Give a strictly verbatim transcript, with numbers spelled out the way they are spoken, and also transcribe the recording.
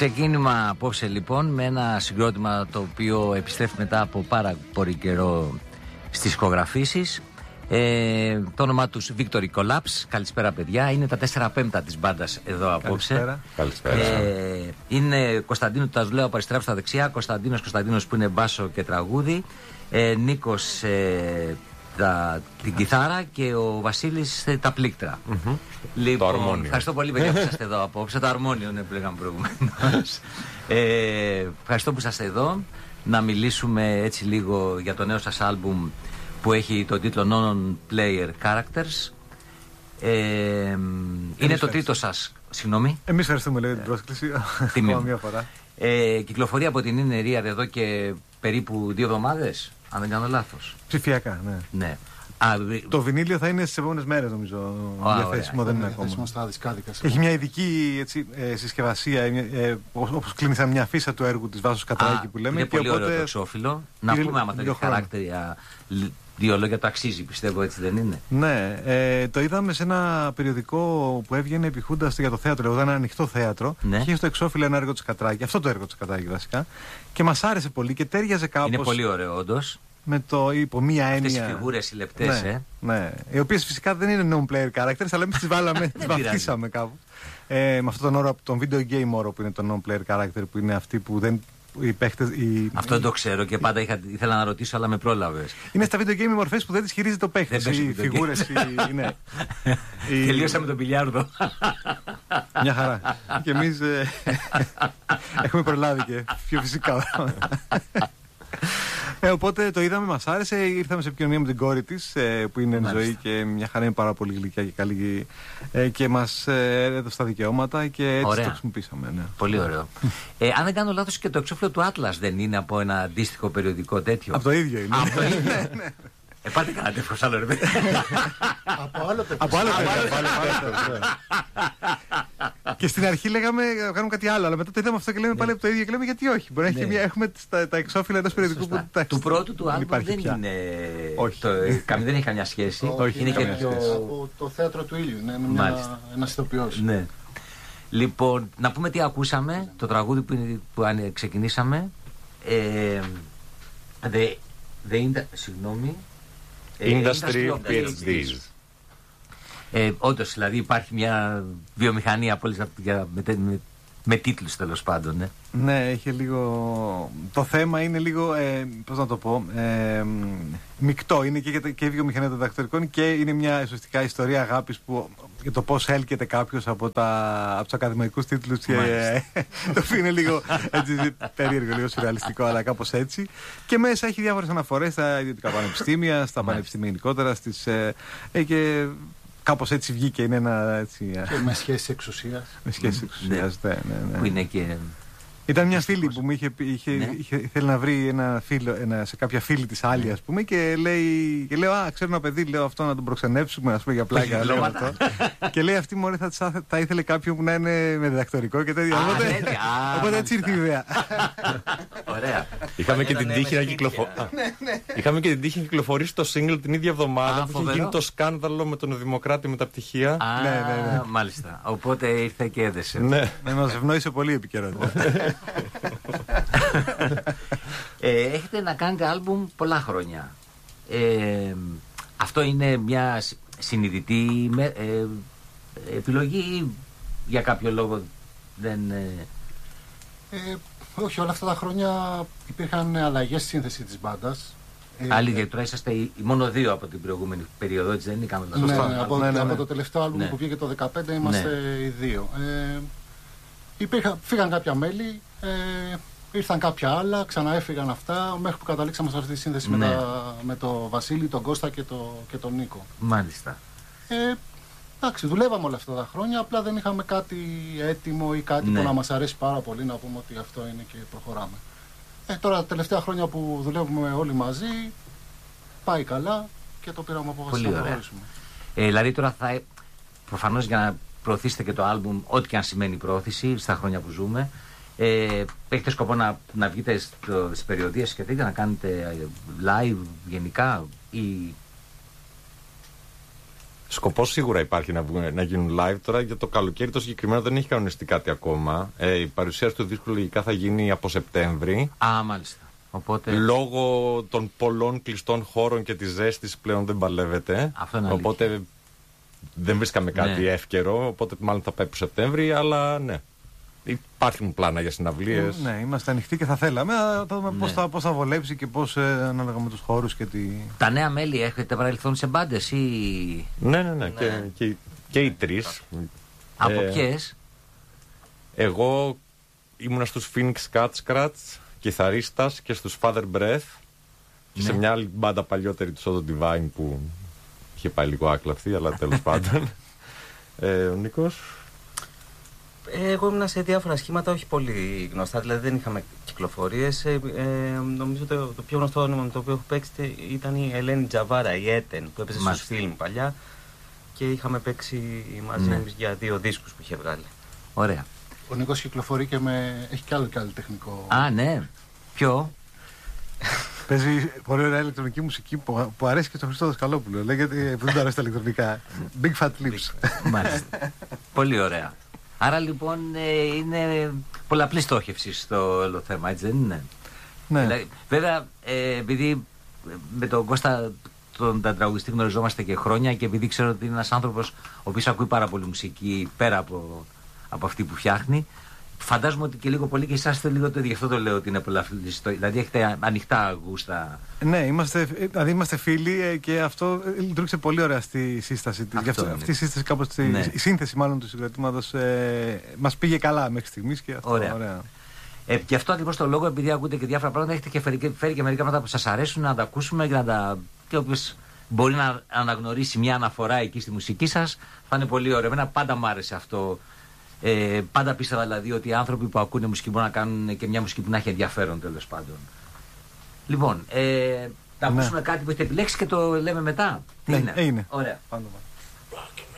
Ξεκίνημα απόψε λοιπόν με ένα συγκρότημα το οποίο επιστρέφει μετά από πάρα πολύ καιρό στις ηχογραφήσεις. Ε, το όνομά τους Victory Collapse. Καλησπέρα παιδιά, είναι τα τέσσερα πέμπτα της μπάντας εδώ απόψε. Καλησπέρα. Καλησπέρα. Ε, είναι Κωνσταντίνου, τα λέω από αριστερά στα δεξιά. Κωνσταντίνος Κωνσταντίνος που είναι μπάσο και τραγούδι. ε, Νίκος ε, τα, την κιθάρα και ο Βασίλης ε, τα πλήκτρα. Mm-hmm. Λοιπόν, το αρμόνιο. Ευχαριστώ πολύ παιδιά που είσαστε εδώ απόψε. Το αρμόνιο είναι που λέγαμε προηγουμένως. ε, Ευχαριστώ που είσαστε εδώ. Να μιλήσουμε έτσι λίγο για το νέο σας άλμπουμ που έχει τον τίτλο Non-Player Characters. Ε, είναι το τρίτο σας, συγγνώμη. Εμείς ευχαριστούμε λέει την πρόσκληση. Τιμή. Μία φορά. Ε, κυκλοφορεί από την Inner Ear εδώ και περίπου δύο εβδομάδες, αν δεν κάνω λάθος. Ψηφιακά, ναι. Ναι. Α, το βινίλιο θα είναι στις επόμενες μέρες νομίζω. Α, διαθέσιμο, ωραία. δεν είναι ακόμα. Στα δισκάδικα, έχει μια ειδική έτσι, ε, συσκευασία, ε, όπως κλείνει σαν μια φύσα του έργου της Βάσος Κατράκη που λέμε. Είναι και πολύ οπότε... ωραίο το εξώφυλλο. Να πούμε άμα θέλει χαρακτήρα. Δύο λόγια, το αξίζει, πιστεύω, έτσι δεν είναι? Ναι, ε, το είδαμε σε ένα περιοδικό που έβγαινε επί Χούντας για το θέατρο. Εδώ ένα ανοιχτό θέατρο. Ναι. Και είχε στο εξώφυλλο ένα έργο της Κατράκη. Αυτό το έργο της Κατράκη βασικά. Και μας άρεσε πολύ και τέριαζε κάπως. Είναι πολύ ωραίο, όντως. Με το υπό μία έννοια. Αυτές οι φιγούρες οι λεπτές, ναι, ε. Ναι. Οι οποίες φυσικά δεν είναι non-player characters, αλλά εμείς τις βάλαμε, τις βαφτίσαμε κάπου. Ε, με αυτόν τον όρο, τον video game όρο που είναι το non-player character, που είναι αυτοί που δεν. Οι παίχτες, οι... Αυτό δεν το ξέρω και πάντα είχα, ήθελα να ρωτήσω, αλλά με πρόλαβες. Είναι στα video game οι μορφές που δεν τις χειρίζεται ο παίχτης. Οι φιγούρες. Οι... ναι. οι... Τελείωσαμε τον μπιλιάρδο. Μια χαρά. Και εμείς ε... έχουμε προλάβει και πιο φυσικά. Ε, οπότε το είδαμε, μας άρεσε. Ήρθαμε σε επικοινωνία με την κόρη της ε, που είναι εν ζωή και μια χαρά, είναι πάρα πολύ γλυκιά και καλή ε, και μας ε, έδωσε τα δικαιώματα και έτσι ωραία. Το χρησιμοποιήσαμε. Ναι. Πολύ ωραίο. ε, αν δεν κάνω λάθος, και το εξώφυλλο του Atlas δεν είναι από ένα αντίστοιχο περιοδικό τέτοιο? Από το ίδιο είναι. Από το ίδιο. Ε, πάτε κάνατε εύκολος άλλο ρε παιδί. Από άλλο παιδί. Από άλλο παιδί. Και στην αρχή λέγαμε να κάνουμε κάτι άλλο, αλλά μετά το είδαμε αυτό και λέμε πάλι από το ίδιο και λέμε γιατί όχι. Μπορεί να έχει έχουμε τα εξώφυλλα ενός περιοδικού που τα του πρώτου του άλμπου δεν είναι. Όχι. Δεν έχει καμιά σχέση. Είναι και από το θέατρο του ήλιου. Είναι ένας ηθοποιός. Ναι. Λοιπόν, να πούμε τι ακούσαμε. Το τραγούδι που ξεκινήσαμε. Συγγνώμη. Industry of πι έιτς ντι. Ε, όντως, δηλαδή υπάρχει μια βιομηχανία από όλες, για, με, με, με τίτλους τέλος πάντων. Ναι. Ναι, έχει λίγο. Το θέμα είναι λίγο. Ε, πώς να το πω. Ε, μεικτό. Είναι και, και η βιομηχανία των διδακτορικών και είναι μια ουσιαστικά ιστορία αγάπης που, για το πώς έλκεται κάποιος από, από τους ακαδημαϊκούς τίτλους. Και, ε, το οποίο είναι λίγο έτσι, περίεργο, λίγο σουρεαλιστικό, αλλά κάπως έτσι. Και μέσα έχει διάφορες αναφορές στα ιδιωτικά πανεπιστήμια, στα πανεπιστήμια γενικότερα. Στις, ε, ε, και, κάπως έτσι βγήκε, είναι ένα έτσι... Και με σχέση εξουσίας. Με σχέση εξουσίας, ναι, ναι, ναι. Που είναι και... Ήταν μια φίλη που μου είχε, είχε, ναι. είχε, ήθελε να βρει ένα φίλο, ένα, σε κάποια φίλη της άλλη, ας πούμε, και λέει, και λέω, α, ξέρω ένα παιδί, λέω αυτό να τον προξενεύσουμε, ας πούμε, για πλάκα. Λέω αυτό. Και λέει, αυτή μωρέ θα, θα ήθελε κάποιον που να είναι με διδακτορικό και τέτοια. Οπότε, οπότε έτσι ήρθε η ιδέα. Ωραία. Είχαμε και την τύχη να κυκλοφορήσει. Είχαμε και την τύχη να κυκλοφορήσει το single την ίδια εβδομάδα που είχε γίνει το σκάνδαλο με τον Δημοκράτη με τα πτυχία. Ναι, ναι, ναι. Μάλιστα. Οπότε ήρθε και έδεσε. Ναι, μας ευνόησε πολύ η επικαιρότητα. ε, έχετε να κάνετε άλμπουμ πολλά χρόνια. Ε, αυτό είναι μια συνειδητή με, ε, επιλογή ή για κάποιο λόγο δεν... Ε... Ε, όχι, όλα αυτά τα χρόνια υπήρχαν αλλαγές στη σύνθεση της μπάντας. Αλήθεια, ε, τώρα είσαστε οι, οι μόνο δύο από την προηγούμενη περίοδο, έτσι δεν είναι κανένα ναι, σωστό. Ναι, από, ναι, ναι, ναι. από το τελευταίο άλμπουμ ναι. που βγήκε το δύο χιλιάδες δεκαπέντε είμαστε ναι. οι δύο. Ε, Υπήρχαν, φύγαν κάποια μέλη, ε, ήρθαν κάποια άλλα, ξαναέφυγαν αυτά, μέχρι που καταλήξαμε σε αυτή τη σύνδεση ναι. με, τα, με το Βασίλη, τον Κώστα και, το, και τον Νίκο. Μάλιστα. Ε, εντάξει, δουλεύαμε όλα αυτά τα χρόνια, απλά δεν είχαμε κάτι έτοιμο ή κάτι ναι. που να μας αρέσει πάρα πολύ, να πούμε ότι αυτό είναι και προχωράμε. Ε, τώρα τα τελευταία χρόνια που δουλεύουμε όλοι μαζί, πάει καλά και το πήραμε απόφαση να προχωρήσουμε. Ε, δηλαδή τώρα θα, προφανώς για να προωθήσετε και το άλμπουμ, ό,τι και αν σημαίνει πρόθεση στα χρόνια που ζούμε. Ε, έχετε σκοπό να, να βγείτε στο, στις περιοδίες και τέτοια, να κάνετε live γενικά ή... Σκοπός σίγουρα υπάρχει να, βγουν, να γίνουν live. Τώρα για το καλοκαίρι το συγκεκριμένο δεν έχει κανονιστεί κάτι ακόμα. Ε, η παρουσίαση του δίσκου λογικά θα γίνει από Σεπτέμβρη. Α, μάλιστα. Οπότε... Λόγω των πολλών κλειστών χώρων και της ζέστης πλέον δεν παλεύεται. Αυτό είναι οπότε αλήθεια. δεν βρίσκαμε κάτι ναι. εύκαιρο. Οπότε μάλλον θα πάει από Σεπτέμβρη, αλλά ναι. Υπάρχουν πλάνα για συναυλίες. Ναι, είμαστε ανοιχτοί και θα θέλαμε. Θα δούμε ναι. πώς, θα, πώς θα βολέψει και πώς ε, ανάλογα με τους χώρους και τη... Τα νέα μέλη έχετε παρελθόν σε μπάντες ή... Ναι, ναι, ναι. ναι. Και, και, και οι τρεις. Από ε, ποιες? Εγώ ήμουνα στους Phoenix Cat Scratch, κιθαρίστας, και στους Father Breath. Και ναι. σε μια άλλη μπάντα παλιότερη του Sodo Divine που είχε πάει λίγο άκλαφτη, αλλά τέλος πάντων. Ε, ο Νίκος. Εγώ ήμουν σε διάφορα σχήματα, όχι πολύ γνωστά, δηλαδή δεν είχαμε κυκλοφορίες. Ε, ε, νομίζω το, το πιο γνωστό όνομα με το οποίο έχω παίξει ήταν η Ελένη Τζαβάρα, η Έτεν, που έπαιζε στους φιλμ παλιά. Και είχαμε παίξει μαζί ναι. για δύο δίσκους που είχε βγάλει. Ωραία. Ο Νίκος κυκλοφορεί και με... έχει κι άλλο και άλλο τεχνικό. Α, ναι. Ποιο? Παίζει πολύ ωραία ηλεκτρονική μουσική που, που αρέσει και στον Χρήστο Δασκαλόπουλο. Λέγεται που δεν του αρέσει τα ηλεκτρονικά. Big Fat Lips. Μάλιστα. Πολύ ωραία. Άρα λοιπόν ε, είναι πολλαπλή στόχευση στο όλο θέμα, έτσι δεν είναι? Ναι. Δηλαδή, βέβαια, ε, επειδή με τον Κώστα τον τραγουδιστή γνωριζόμαστε και χρόνια και επειδή ξέρω ότι είναι ένας άνθρωπος ο οποίος ακούει πάρα πολύ μουσική πέρα από, από αυτή που φτιάχνει, φαντάζομαι ότι και λίγο πολύ και εσάς είστε λίγο το ίδιο. Γι' αυτό το λέω ότι είναι πολλαπλή. Δηλαδή έχετε ανοιχτά γούστα. Ναι, είμαστε, δηλαδή είμαστε φίλοι και αυτό λειτουργήσε πολύ ωραία στη σύσταση της. Αυτό, αυτή η σύσταση, κάπως, ναι. η σύνθεση μάλλον του συγκροτήματος ε, μας πήγε καλά μέχρι στιγμής και αυτό ωραία. ωραία. Ε, γι' αυτό ακριβώς το λόγο, επειδή ακούτε και διάφορα πράγματα, έχετε και φέρει, φέρει και μερικά πράγματα που σας αρέσουν να τα ακούσουμε και να τα. Και όποιος μπορεί να αναγνωρίσει μια αναφορά εκεί στη μουσική σας, θα είναι πολύ ωραίο. Εμένα πάντα μ' άρεσε αυτό. Ε, πάντα πίστευα δηλαδή ότι οι άνθρωποι που ακούνε μουσική μπορούν να κάνουν και μια μουσική που να έχει ενδιαφέρον, τέλος πάντων. Λοιπόν, ε, θα ακούσουμε ναι. κάτι που έχετε επιλέξει και το λέμε μετά. Τι ναι, είναι? είναι. Ωραία. Πάντα.